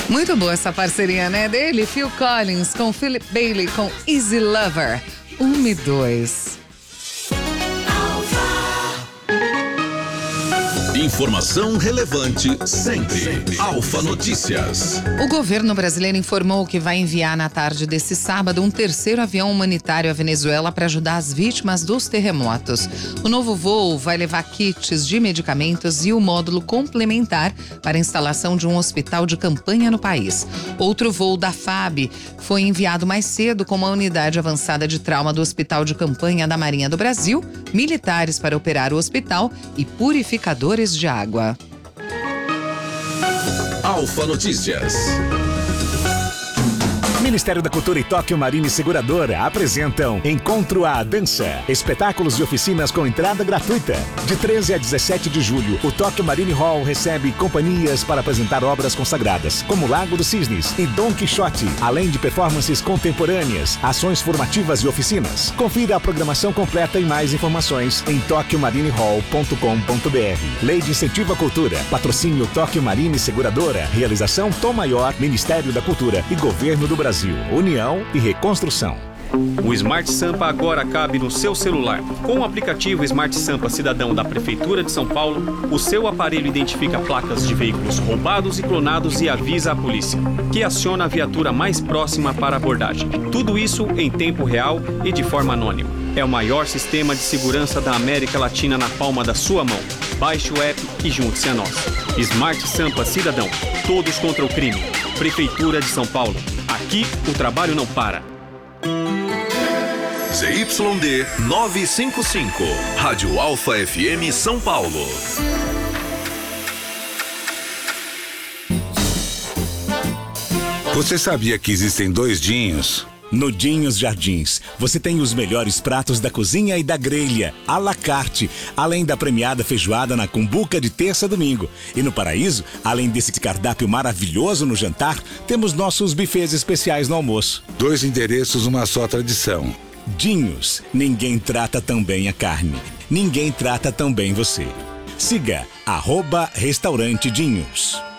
Muito boa essa parceria, né? Dele, Phil Collins com Philip Bailey com Easy Lover 1 e 2. Informação relevante sempre. Alfa Notícias. O governo brasileiro informou que vai enviar na tarde desse sábado um terceiro avião humanitário à Venezuela para ajudar as vítimas dos terremotos. O novo voo vai levar kits de medicamentos e o módulo complementar para a instalação de um hospital de campanha no país. Outro voo da FAB foi enviado mais cedo com uma unidade avançada de trauma do Hospital de Campanha da Marinha do Brasil, militares para operar o hospital e purificadores de água. Alfa Notícias. Ministério da Cultura e Tóquio Marine Seguradora apresentam Encontro à Dança. Espetáculos e oficinas com entrada gratuita. De 13 a 17 de julho, o Tóquio Marine Hall recebe companhias para apresentar obras consagradas, como Lago dos Cisnes e Dom Quixote, além de performances contemporâneas, ações formativas e oficinas. Confira a programação completa e mais informações em tokyomarinehall.com.br. Lei de Incentivo à Cultura. Patrocínio Tóquio Marine Seguradora. Realização Tom Maior, Ministério da Cultura e Governo do Brasil. União e Reconstrução. O Smart Sampa agora cabe no seu celular. Com o aplicativo Smart Sampa Cidadão da Prefeitura de São Paulo, o seu aparelho identifica placas de veículos roubados e clonados e avisa a polícia, que aciona a viatura mais próxima para abordagem. Tudo isso em tempo real e de forma anônima. É o maior sistema de segurança da América Latina na palma da sua mão. Baixe o app e junte-se a nós. Smart Sampa Cidadão. Todos contra o crime. Prefeitura de São Paulo. Aqui o trabalho não para. ZYD 955, Rádio Alfa FM São Paulo. Você sabia que existem 2 Dinhos? No Dinhos Jardins, você tem os melhores pratos da cozinha e da grelha, à la carte, além da premiada feijoada na cumbuca de terça a domingo. E no Paraíso, além desse cardápio maravilhoso no jantar, temos nossos buffets especiais no almoço. 2 endereços, uma só tradição. Dinhos, ninguém trata tão bem a carne, ninguém trata tão bem você. Siga @Restaurante Dinhos.